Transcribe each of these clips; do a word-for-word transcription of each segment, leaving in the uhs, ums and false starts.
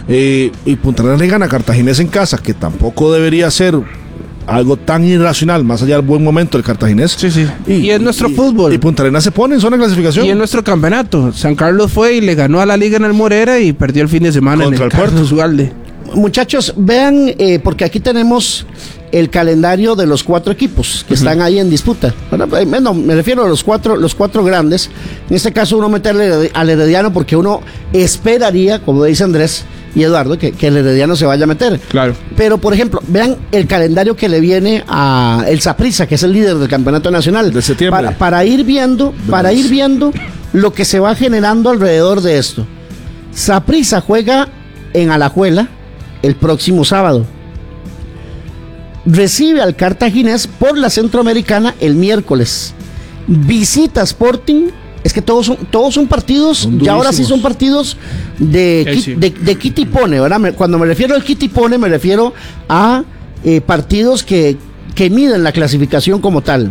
Eh, y Punta Arenas le gana a Cartaginés en casa, que tampoco debería ser algo tan irracional, más allá del buen momento del Cartaginés. Sí, sí. Y, y es nuestro y, fútbol. Y Punta Arenas se pone en zona de clasificación. Y en nuestro campeonato. San Carlos fue y le ganó a la Liga en el Morera y perdió el fin de semana contra en el, el Puerto Ugalde. Muchachos, vean, eh, porque aquí tenemos el calendario de los cuatro equipos que uh-huh. están ahí en disputa. Bueno, no, me refiero a los cuatro, los cuatro grandes. En este caso, uno meterle al Herediano porque uno esperaría, como dice Andrés y Eduardo, que, que el Herediano se vaya a meter. Claro. Pero, por ejemplo, vean el calendario que le viene a el Saprissa, que es el líder del campeonato nacional. De septiembre. Para, para ir viendo, para ir viendo lo que se va generando alrededor de esto. Saprissa juega en Alajuela el próximo sábado. Recibe al Cartaginés por la Centroamericana el miércoles. Visita Sporting. Es que todos son, todos son partidos, son ya ahora sí son partidos de, sí, sí. de, de quita y pone, ¿verdad? Cuando me refiero al quita y pone, me refiero a eh, partidos que, que miden la clasificación como tal.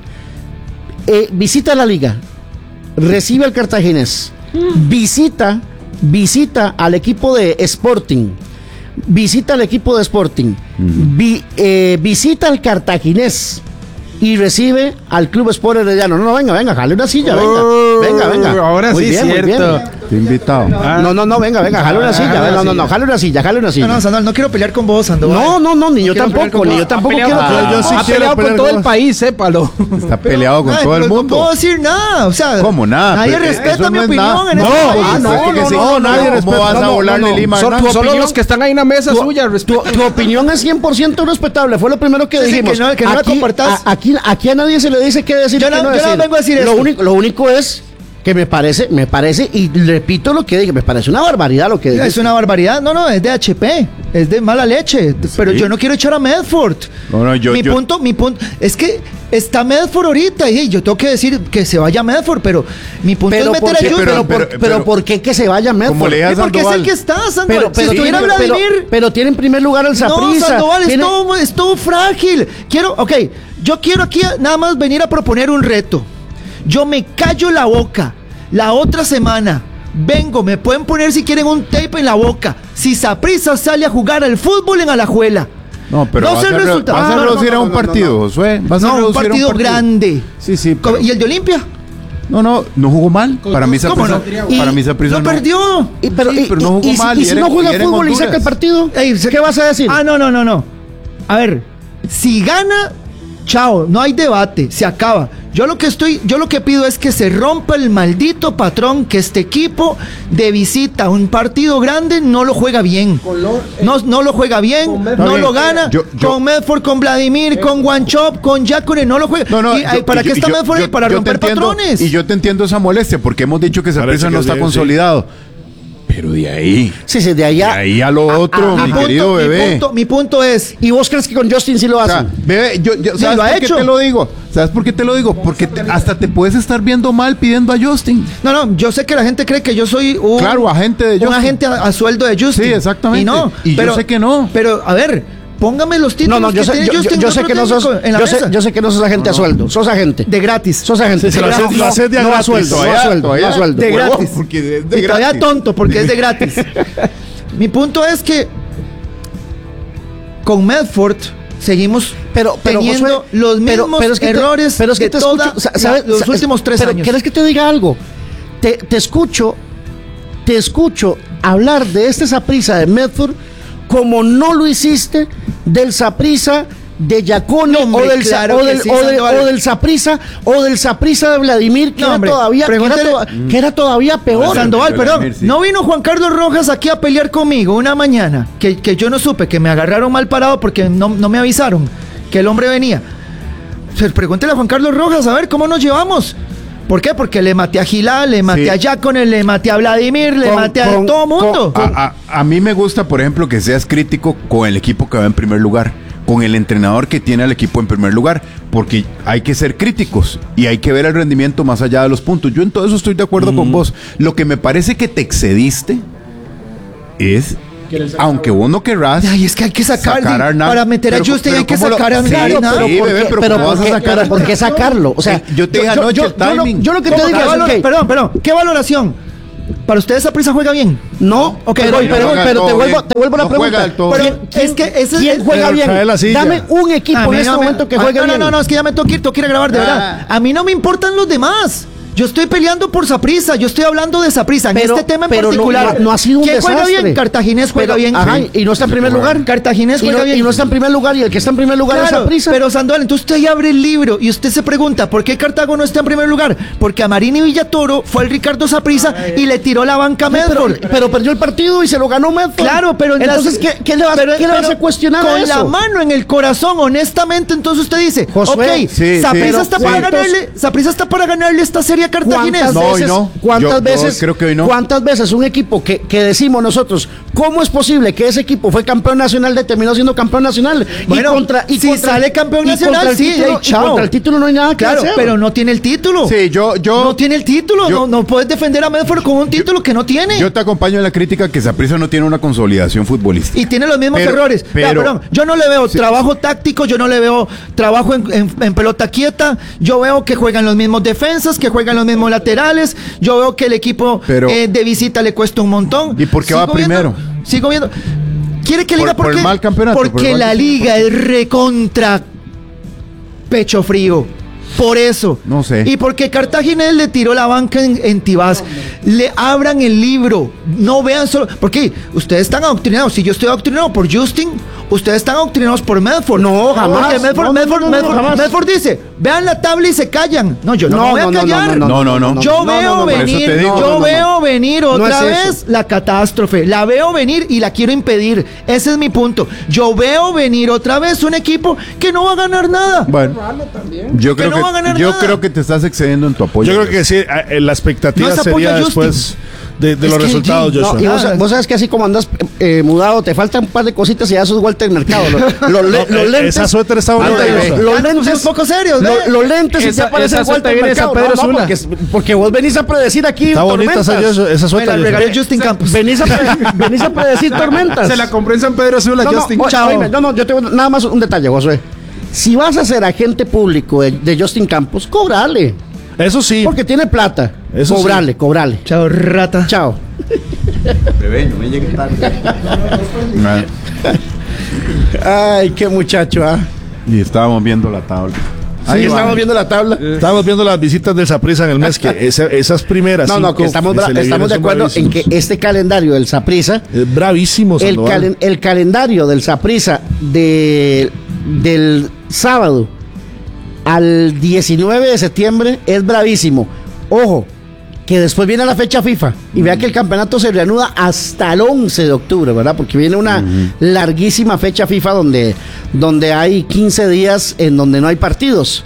Eh, visita la Liga, recibe al Cartaginés, mm. visita, visita al equipo de Sporting, visita al equipo de Sporting, mm. vi, eh, visita al Cartaginés y recibe al Club Sport Herediano. No, no, venga, venga, jale una silla, venga, oh, venga, venga. Ahora muy sí, bien, cierto. Muy bien. Te he invitado. Ah. No, no, no, venga, venga, jale una silla. Ah, no, no, no, jale una silla, jale una silla. No, no, Sandoval, no quiero pelear con vos, Sandoval. No, no, no, ni yo no tampoco, ni yo tampoco quiero. Ah, yo sí ha quiero peleado con todo el país, sépalo. Está peleado con ay, todo el mundo. No puedo decir nada, o sea. ¿Cómo nada? Nadie Pero respeta eso mi no es opinión nada. en No, este país. ah, no, no, no, sí, no, nadie no, respeta. ¿Cómo vas a volarle Lima? Solo, solo los que están ahí en la mesa tu, suya, tu, tu opinión es cien por ciento respetable, fue lo primero que Sí, sí, dijimos. que no- que no la aquí, compartás. a, aquí, aquí a nadie se le dice qué decir. Yo qué no- no yo no decir. vengo a decir lo esto. único, lo único es que me parece, me parece, y repito lo que dije, me parece una barbaridad lo que dije. Es una barbaridad. No, no, es de H P. Es de mala leche. Pero yo no quiero echar a Medford. No, no, yo- mi yo- punto, mi punto, es que está Medford ahorita y yo tengo que decir que se vaya Medford, pero mi punto Pero, es ¿por meter qué, a Juve. pero, pero- por, pero- pero ¿por qué que se vaya Medford? Como le digas Sí, porque es Sandoval. el que está, Sandoval. Pero, pero, si estuviera tiene, pero, Vladimir. pero tiene en primer lugar el No, Saprissa. Sandoval, es tiene- todo, es todo frágil. Quiero, ok, yo quiero aquí nada más venir a proponer un reto. Yo me callo la boca. La otra semana vengo, me pueden poner si quieren un tape en la boca. Si Saprissa sale a jugar al fútbol en Alajuela. No, pero No vas sé el a re- resultado. vas a No, no, reducir no, a un no, no, partido, no. Josué. Vas a No, un reducir a partido grande. Sí, sí. pero- ¿Y el de Olimpia? No, no, no jugó mal. Para mí ¿Cómo Saprissa, no? para Y mí Saprissa no no perdió. Y, pero, Sí, y- pero no jugó y- y si- mal, y y si era- no juega y era en fútbol y Honduras. saca el partido, Ey, se- ¿qué vas a decir? Ah, no, no, no, no. A ver, si gana, chao, no hay debate, se acaba. Yo lo que estoy, yo lo que pido es que se rompa el maldito patrón que este equipo de visita a un partido grande no lo juega bien. No, no lo juega bien, no bien. lo gana. Yo- yo- con Medford, con Vladimir, con Guanchop, con Jacone, no lo juega. No, no, Y, ay, yo- ¿para yo- qué está yo- Medford? yo- Para yo te romper entiendo, patrones. Y yo te entiendo esa molestia porque hemos dicho que Parece Saprissa no que está sí, consolidado. Pero de ahí, Sí, sí, de de allá. ahí a lo otro, mi, mi, punto, querido mi bebé. punto- mi punto es, ¿Y vos crees que con Justin sí lo O sea, hacen? bebé, yo, yo- Sí, ¿sabes lo ha por qué hecho. te lo digo? ¿Sabes por qué te lo digo? Porque te- hasta te puedes estar viendo mal pidiendo a Justin. no, no, yo sé que la gente cree que yo soy un, Claro, agente de un Justin. agente a, a sueldo de Justin. Sí, exactamente. Y no, Y yo pero, sé que no. Pero, a ver, póngame los No, títulos no, yo que sé, tiene yo, yo- Justin yo en sé otro que no sos, técnico en la yo sé, mesa. yo sé que no sos agente a sueldo, sos agente. De gratis. Sos agente. Sí, sí, lo no, haces- lo no, haces de no a gratis. sueldo, no a Todavía- sueldo, no a todavía- sueldo. de Huevón, gratis. porque es de y todavía gratis. tonto porque es de gratis. Mi punto es que con Medford seguimos Pero, pero teniendo Josué, los pero- mismos pero es que te- errores pero es que de te toda escucho, sa- la- ¿sabes? los Sa- últimos tres pero años. ¿quieres que te diga algo? Te, te escucho, te escucho hablar de este Saprissa de Medford como no lo hiciste del Saprissa de Jacone No, hombre, o del Sa- claro o que del sí, o del- Sandoval. o del Saprissa o del Saprissa de Vladimir que No, era hombre, todavía que era, pregúntale- to- que era todavía peor. Sandoval, Yo perdón, Vladimir, sí. no vino Juan Carlos Rojas aquí a pelear conmigo una mañana, que, que yo no supe, que me agarraron mal parado porque no, no me avisaron que el hombre venía. Pues pregúntele a Juan Carlos Rojas, a ver cómo nos llevamos. ¿Por qué? Porque le maté a Gilá, le maté Sí. a Jacone, le maté a Vladimir, le Con- maté a con- todo mundo. A, a- a mí me gusta, por ejemplo, que seas crítico con el equipo que va en primer lugar, con el entrenador que tiene al equipo en primer lugar, porque hay que ser críticos y hay que ver el rendimiento más allá de los puntos. Yo en todo eso estoy de acuerdo con vos. Lo que me parece que te excediste es, aunque vos no querrás, Ay, es que hay que sacar, sacar a Hernán. para meter a Pero- Justin pero hay que ¿cómo lo- sacar a Sí, Hernán. pero- pero Sí, ¿por bebé, qué- pero pero ¿cómo ¿por vas a qué- sacar pero a- ¿por qué sacarlo? O sea, Sí, yo te dije anoche el yo lo- timing. yo lo que te ¿Cómo? digo ¿Qué es valor- que Perdón, perdón, ¿qué valoración? ¿Para ustedes Saprissa juega bien? No, Ok, pero, voy, pero, juega pero todo te vuelvo, bien. te vuelvo a la No pregunta. juega del todo Pero bien. es que ese ¿Quién es- juega Pero bien? trae la silla. Dame un equipo A mí en este no me- momento que Ah, juegue no, bien. no, no, no, es que ya me tengo que ir, tengo que ir a grabar, de Ah. verdad. A mí no me importan los demás. Yo estoy peleando por Saprissa, yo estoy hablando de Saprissa. En Pero- este tema en pero no- particular. no- no ha sido un ¿Quién juega desastre. bien? Cartaginés juega Pero, bien. ajá, Sí. y no está en primer lugar. Cartaginés Y juega no, bien. y no está en primer lugar, y el que está en primer lugar es Claro, Saprissa. pero Sandoval, entonces usted ahí abre el libro y usted se pregunta, ¿por qué Cartago no está en primer lugar? Porque a Marini Villatoro fue el Ricardo Saprissa y le tiró la banca a Sí, pero, Medford. pero perdió el partido y se lo ganó Medford. Claro, pero en las- entonces ¿qué, qué le vas, pero- ¿qué le vas pero a cuestionar con a eso? la mano en el corazón, honestamente, entonces usted dice, Josué, ok, sí, Saprissa sí, está sí. para ¿cuántos- ganarle, Saprissa está para ganarle esta serie a Cartaginés. ¿Cuántas No, hoy veces, no. ¿cuántas Yo- yo veces, creo que hoy no. cuántas veces un equipo que, que decimos nosotros, ¿cómo es posible que ese equipo fue campeón nacional, de terminó siendo campeón nacional? Bueno, y contra, y si contra- sale campeón y nacional, contra el sí, título, ahí, y chao. contra el título no hay nada que Claro, hacer. pero no tiene el título. Sí, yo, yo, no tiene el título, yo- no, no puedes defender a Medford con un título que no tiene. yo te acompaño en la crítica que Saprissa no tiene una consolidación futbolística. Y tiene los mismos Pero- errores. pero- Ya, perdón, yo no le veo trabajo táctico, yo no le veo trabajo en, en- en pelota quieta. Yo veo que juegan los mismos defensas, que juegan los mismos laterales. Yo veo que el equipo Pero- eh, de visita le cuesta un montón. ¿Y por qué va Sigo viendo- primero? Sigo viendo. ¿Quiere que le Por- diga por, por el qué? mal campeonato, por Porque el mal la campeonato. liga es recontra pecho frío. Por eso. No sé. Y porque Cartaginés le tiró la banca en, en Tibás. Le abran el libro. No vean solo. Porque ustedes están adoctrinados. Si yo estoy adoctrinado por Justin, ustedes están adoctrinados por Medford. No, jamás. Porque Medford, No, no, Medford, no, no, Medford, jamás. Medford dice: vean la tabla y se callan. No, yo no, No, me voy no, a no, callar. no, no, no. Yo No, veo no, no, por eso venir, te digo. yo No, no, no. veo venir No otra es vez eso. la catástrofe. La veo venir y la quiero impedir. Ese es mi punto. Yo veo venir otra vez un equipo que no va a ganar nada. Bueno, yo creo no que, va a ganar yo nada. creo que te estás excediendo en tu apoyo. Yo creo que sí, eh, la expectativa No es apoyo sería a Justin. después de, de Es los que, resultados, Jim, no, Joshua. Y vos, Ah, vos sabes que así como andas eh, mudado, te faltan un par de cositas y ya sos Walter Mercado. Los, los, le- No, los eh, lentes. esa suéter está bonita, Los- Joshua. Los Ya nos pusimos lentes. poco serios, lo- ¿ve? Los lentes y Esa- ya parece esa suéter Walter viene de Mercado. San Pedro No, no, Sula. porque, porque vos venís a predecir aquí Está bonita esa, tormentas. Joshua, esa Me suéter. la Joshua. regaló Justin Campos. Venís a, pre- venís a predecir tormentas. Se la compré en San Pedro Sula, No, no, Justin. o- Chao. oíme, no, no, yo tengo nada más un detalle, Josué. Si vas a ser agente público de, de Justin Campos, cobrale. Eso sí. Porque tiene plata. Eso cobrale, cobrale. Chao, rata. Chao. Bebé, no me llegue tarde. Ay, qué muchacho, ¿ah? Y estábamos viendo la tabla. Ahí estamos viendo la tabla. Estamos viendo las visitas del Saprissa en el mes, que esa- esas primeras No, no, cinco que estamos, que bra- se le estamos de vienen son acuerdo en que bravísimos. este calendario del Saprissa, Es bravísimo, el, Sandoval. calen- el calendario del Saprissa de, del sábado al diecinueve de septiembre es bravísimo. Ojo, que después viene la fecha FIFA y vea que el campeonato se reanuda hasta el once de octubre, ¿verdad? Porque viene una larguísima fecha FIFA donde, donde hay quince días en donde no hay partidos.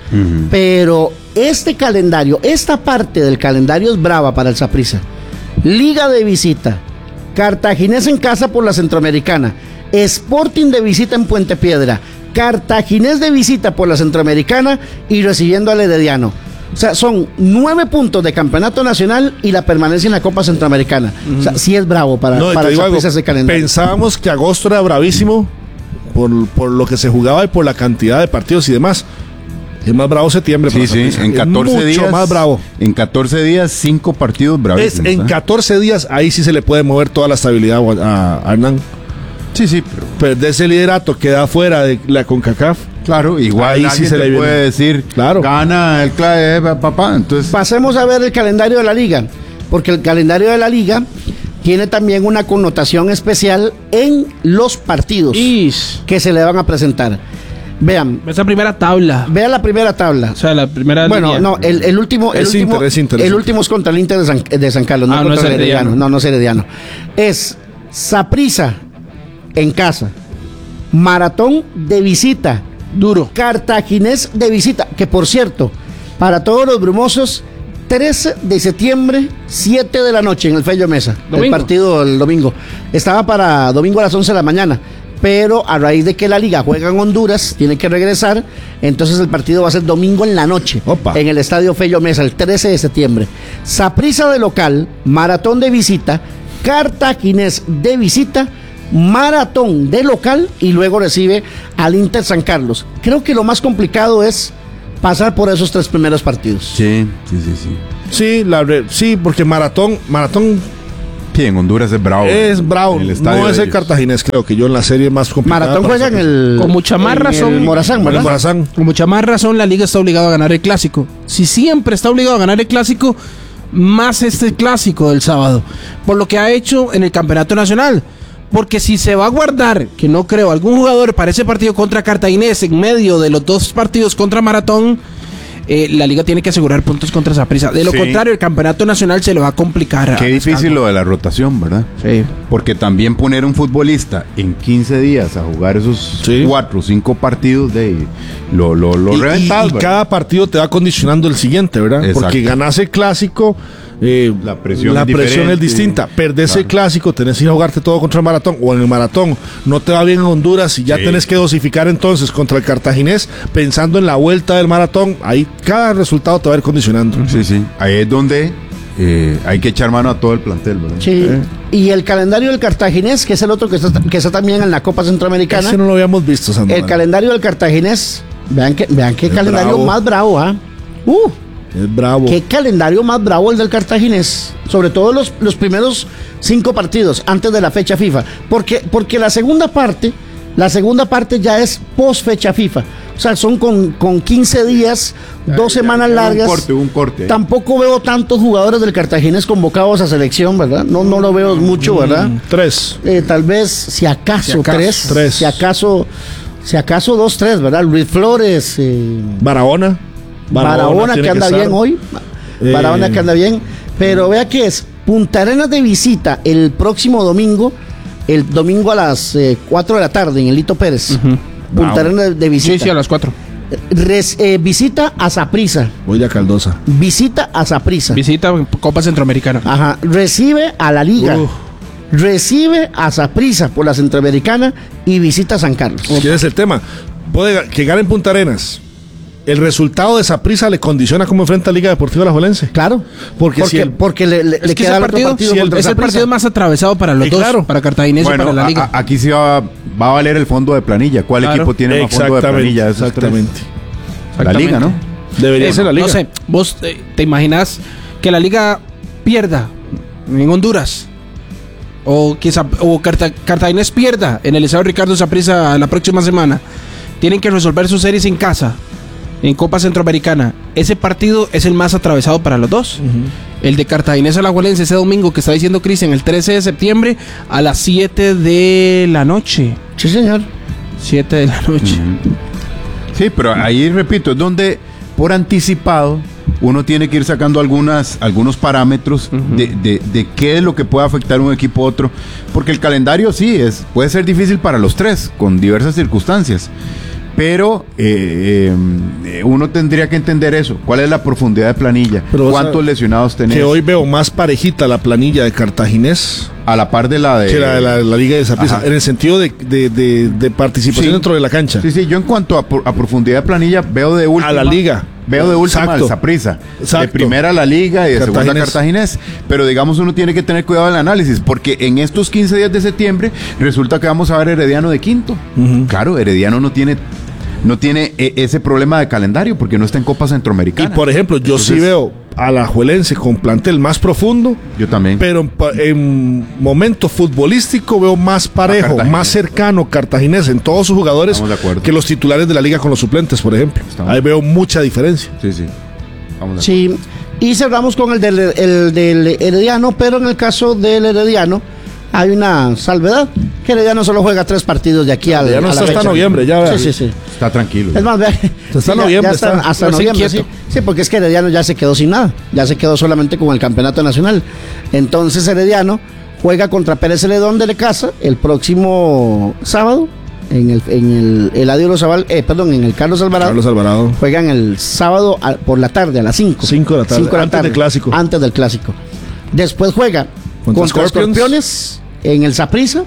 Pero este calendario, esta parte del calendario es brava para el Saprissa. Liga de visita, Cartaginés en casa por la Centroamericana, Sporting de visita en Puente Piedra, Cartaginés de visita por la Centroamericana y recibiendo al Herediano. O sea, son nueve puntos de campeonato nacional y la permanencia en la Copa Centroamericana. O sea, sí es bravo para, No, y para te el digo algo, Saprissa ese calendario. pensábamos que agosto era bravísimo por, por lo que se jugaba y por la cantidad de partidos y demás. Es más bravo septiembre. Sí, para sí, Saprissa. en Es catorce mucho días. más bravo. En catorce días, cinco partidos Es bravísimos. en ¿eh? catorce días, ahí sí se le puede mover toda la estabilidad a, a Hernán. Sí, sí, pero Perder ese liderato, queda fuera de la CONCACAF. claro, igual Ahí sí alguien se te le viene. puede decir, Claro. gana el clave, eh, papá. Entonces, Pasemos a ver el calendario de la liga, porque el calendario de la liga tiene también una connotación especial en los partidos Ish. que se le van a presentar. Vean, Esa primera tabla. vean la primera tabla. O sea, la primera Bueno, línea. no, el, el último, el Es último, Inter, es Inter, es el Inter. último es contra el Inter de San, de San Carlos, no Ah, no contra es el Herediano. Herediano. No, no es Herediano. Es Saprissa en casa, Maratón de visita, Duro. Cartaginés de visita, que por cierto, para todos los brumosos, trece de septiembre, siete de la noche en el Fello Mesa. El Domingo. partido el domingo. Estaba para domingo a las once de la mañana. Pero a raíz de que la liga juega en Honduras, tiene que regresar. Entonces el partido va a ser domingo en la noche. Opa. En el estadio Fello Mesa, el trece de septiembre. Saprissa de local, Maratón de visita, Cartaginés de visita, Maratón de local y luego recibe al Inter San Carlos. Creo que lo más complicado es pasar por esos tres primeros partidos. sí, sí, sí, sí. Sí, la, re- sí, porque Maratón, Maratón Sí, en Honduras es bravo. es bravo, En el estadio no es de el ellos. cartaginés, creo que yo en la serie más complicada. Maratón para juega en sacar. el. Con mucha más en razón. el Morazán, En ¿verdad? el Morazán. Con mucha más razón, la liga está obligada a ganar el clásico. Si siempre está obligado a ganar el clásico, más este clásico del sábado. Por lo que ha hecho en el campeonato nacional. Porque si se va a guardar, que no creo, algún jugador para ese partido contra Cartaginés en medio de los dos partidos contra Maratón, eh, la liga tiene que asegurar puntos contra Saprissa. De lo Sí. contrario, el campeonato nacional se le va a complicar. a Qué difícil Escalvo. lo de la rotación, ¿verdad? Sí. Porque también poner un futbolista en quince días a jugar esos Sí. cuatro o cinco partidos de lo, lo, lo Y- y, reventas, y ¿verdad? cada partido te va condicionando el siguiente, ¿verdad? Exacto. Porque ganas el clásico, eh, La presión la es presión diferente. es distinta. Perdés el Claro. clásico, tenés que ir a jugarte todo contra el Maratón, o en el Maratón no te va bien en Honduras y ya Sí. tenés que dosificar entonces contra el Cartaginés, pensando en la vuelta del Maratón. Ahí cada resultado te va a ir condicionando. Sí, sí. Ahí es donde eh, hay que echar mano a todo el plantel, ¿verdad? Sí. Y el calendario del Cartaginés, que es el otro que está, que está también en la Copa Centroamericana. Ese no lo habíamos visto, Sandro. El calendario del Cartaginés, vean que vean qué Es calendario bravo. más bravo, ¿ah? Uh, Es bravo. qué calendario más bravo el del Cartaginés. Sobre todo los, los primeros cinco partidos antes de la fecha FIFA. Porque, porque la segunda parte, la segunda parte ya es post fecha FIFA. O sea, son con, con quince días, dos Ya, semanas ya, largas. Un corte, un corte. Tampoco veo tantos jugadores del Cartaginés convocados a selección, ¿verdad? No, no lo veo mucho, ¿verdad? Tres. Eh, tal vez, si acaso, Si acaso. tres, Tres. Si acaso, si acaso dos, tres, ¿verdad? Luis Flores, eh, Barahona. Barahona, tiene que anda estar. bien hoy. Eh, Barahona que anda bien. Pero vea que es Punta Arenas de visita el próximo domingo, el domingo a las eh, cuatro de la tarde en el Lito Pérez. Punta Bravo. Arenas de, de visita. Sí, sí, a las cuatro. Res- eh, visita a Saprissa. Voy a Caldosa. Visita a Saprissa. Visita Copa Centroamericana. Ajá. Recibe a la Liga. Uf. Recibe a Saprissa por la Centroamericana y visita a San Carlos. ¿Quién es el tema? Puede ga- que gane en Punta Arenas. El resultado de esa prisa le condiciona cómo enfrenta a Liga Deportiva Alajuelense. Claro. Porque porque, si el- porque le, le- Es le que queda ese el otro partido, partido si el- contra es el Saprissa. partido más atravesado para los Eh, dos, claro. para Cartaginés y Bueno, para la a- liga. a- aquí sí va, va a valer el fondo de planilla. ¿Cuál Claro. equipo tiene más fondo de Exactamente, planilla? de esos tres? exactamente. La liga, ¿no? Debería Eh, ser la Liga. No sé, vos eh, te imaginas que la liga pierda en Honduras o que Zap- o Carta- Cartaginés pierda en el Liceo Ricardo Saprissa la próxima semana. Tienen que resolver sus series en casa, en Copa Centroamericana. Ese partido es el más atravesado para los dos. El de Cartaginés Alajuelense ese domingo que está diciendo Cristian, el trece de septiembre a las siete de la noche. Sí, señor. siete de la noche. Sí, pero ahí repito, es donde por anticipado uno tiene que ir sacando algunas, algunos parámetros de, de- de qué es lo que puede afectar un equipo a otro. Porque el calendario sí es, puede ser difícil para los tres, con diversas circunstancias. Pero eh, eh, uno tendría que entender eso. ¿Cuál es la profundidad de planilla? Pero, o ¿Cuántos sea, lesionados tenés? Que hoy veo más parejita la planilla de Cartaginés A la par de la de... que la de la, la Liga de Saprissa. Ajá. En el sentido de, de, de- de participación Sí. dentro de la cancha. Sí, sí, yo en cuanto a, pro- a profundidad de planilla veo de última... A la liga. Veo de última Exacto. al Saprissa. De Exacto. primera la liga y de segunda Cartaginés. Cartaginés. Pero digamos uno tiene que tener cuidado en el análisis porque en estos quince días de septiembre resulta que vamos a ver Herediano de quinto. Ujú. Claro, Herediano no tiene... No tiene eh, ese problema de calendario porque no está en Copa Y Centroamericana. por ejemplo, yo sí Entonces, veo a la Juelense con plantel más profundo, Yo también. pero en, pa- en momento futbolístico veo más parejo, Cartaginés. más cercano Cartaginés en todos sus jugadores Estamos de acuerdo. que los titulares de la liga con los suplentes, por ejemplo. Estamos- Ahí veo mucha diferencia. Sí, sí. Vamos a... Sí. Y cerramos con el del, el del Herediano, pero en el caso del Herediano hay una salvedad, que Herediano solo juega tres partidos de aquí al Ya no a la está hasta fecha. noviembre, ya vea. Sí, sí, sí. Está tranquilo. Es más, vea, Está sí, ya- noviembre, ya está está. hasta No, sí, noviembre, sí. quieto. Sí, porque es que Herediano ya se quedó sin nada, ya se quedó solamente con el campeonato nacional. Entonces Herediano juega contra Pérez Celedón de la casa el próximo sábado en el en el Eladio Lozabal, eh, perdón, en el Carlos Alvarado. Carlos Alvarado. Juegan el sábado a- por la tarde a las cinco. Cinco de la tarde, antes del clásico. Antes del clásico. Después juega Contra contra, Scorpions. Escorpiones en el Saprissa.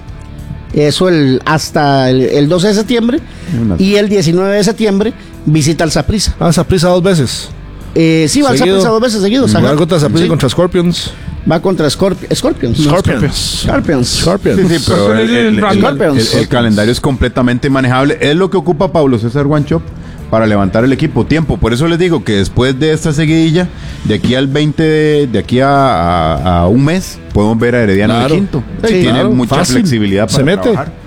Eso el, hasta el, el doce de septiembre. Una- Y el diecinueve de septiembre visita al Saprissa. Ah, Saprissa dos veces. Eh, sí, va al Seguido. Saprissa dos veces seguidos. ajá. Va contra Saprissa y Sí, contra Scorpions. va contra Scorp- Scorpions. Scorpions. Scorpions. Scorpions. Sí, sí, pero el, el- el- Scorpions. el- el calendario es completamente manejable. Es lo que ocupa Pablo César Guanchop para levantar el equipo. Tiempo, por eso les digo que después de esta seguidilla, de aquí al veinte, de, de aquí a, a, a un mes, podemos ver a Herediano Claro. de quinto. Sí, Tiene claro, mucha fácil. flexibilidad para Se mete. trabajar.